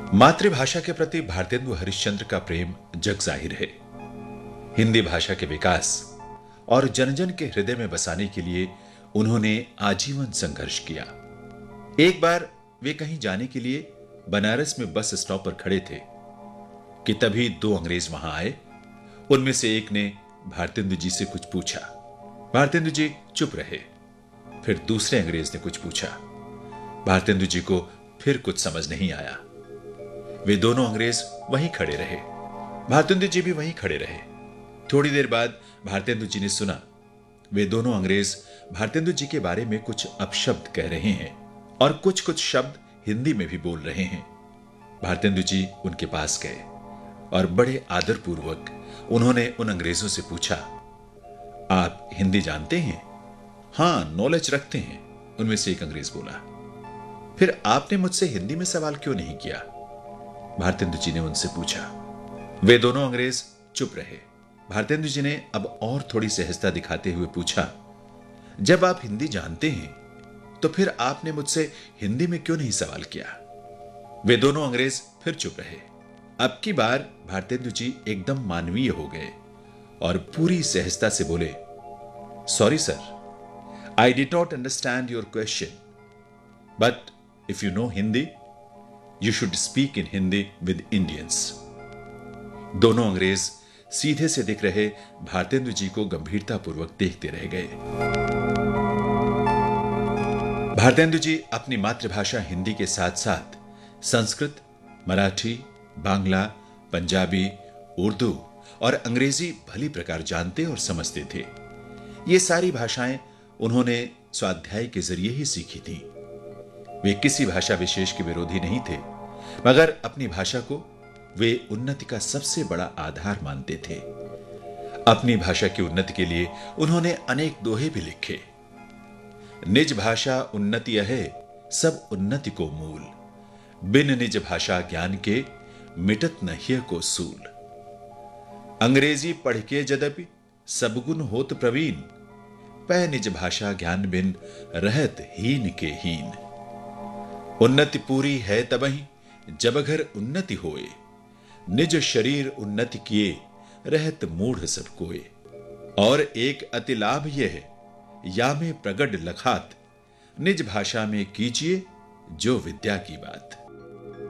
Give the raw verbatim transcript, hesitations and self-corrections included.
मातृभाषा के प्रति भारतेंदु हरिश्चंद्र का प्रेम जग जाहिर है। हिंदी भाषा के विकास और जन जन के हृदय में बसाने के लिए उन्होंने आजीवन संघर्ष किया। एक बार वे कहीं जाने के लिए बनारस में बस स्टॉप पर खड़े थे कि तभी दो अंग्रेज वहां आए। उनमें से एक ने भारतेंदु जी से कुछ पूछा। भारतेंदु जी चुप रहे। फिर दूसरे अंग्रेज ने कुछ पूछा। भारतेंदु जी को फिर कुछ समझ नहीं आया। वे दोनों अंग्रेज वहीं खड़े रहे। भारतेंदु जी भी वहीं खड़े रहे। थोड़ी देर बाद भारतेंदु जी ने सुना वे दोनों अंग्रेज भारतेंदु जी के बारे में कुछ अपशब्द कह रहे हैं और कुछ कुछ शब्द हिंदी में भी बोल रहे हैं। भारतेंदु जी उनके पास गए और बड़े आदरपूर्वक उन्होंने उन अंग्रेजों से पूछा, आप हिंदी जानते हैं? हां, नॉलेज रखते हैं, उनमें से एक अंग्रेज बोला। फिर आपने मुझसे हिंदी में सवाल क्यों नहीं किया? भारतेंदु जी ने उनसे पूछा। वे दोनों अंग्रेज चुप रहे। भारतेंदु जी ने अब और थोड़ी सहजता दिखाते हुए पूछा, जब आप हिंदी जानते हैं तो फिर आपने मुझसे हिंदी में क्यों नहीं सवाल किया? वे दोनों अंग्रेज फिर चुप रहे। अब की बार भारतेंदु जी एकदम मानवीय हो गए और पूरी सहजता से बोले, sorry sir, I did not understand your question, but if you know Hindi you should speak in Hindi with Indians. दोनों अंग्रेज सीधे से दिख रहे भारतेंदु जी को गंभीरतापूर्वक देखते रह गए। भारतेंदु जी अपनी मातृभाषा हिंदी के साथ साथ संस्कृत, मराठी, बांग्ला, पंजाबी, उर्दू और अंग्रेजी भली प्रकार जानते और समझते थे। ये सारी भाषाएं उन्होंने स्वाध्याय के जरिए ही सीखी थी। वे किसी भाषा विशेष के विरोधी नहीं थे, मगर अपनी भाषा को वे उन्नति का सबसे बड़ा आधार मानते थे। अपनी भाषा की उन्नति के लिए उन्होंने अनेक दोहे भी लिखे। निज भाषा उन्नति है, सब उन्नति को मूल। बिन निज भाषा ज्ञान के, मिटत न हिय को सूल। अंग्रेजी पढ़ के यद्यपि सब गुण होत प्रवीण, पै निज भाषा ज्ञान बिन रहत हीन के हीन। उन्नति पूरी है तबहि जब घर उन्नति होए, निज शरीर उन्नति किए रहत मूढ़ सब कोए। और एक अति लाभ यह है, या में प्रगट लखात, निज भाषा में कीजिए जो विद्या की बात।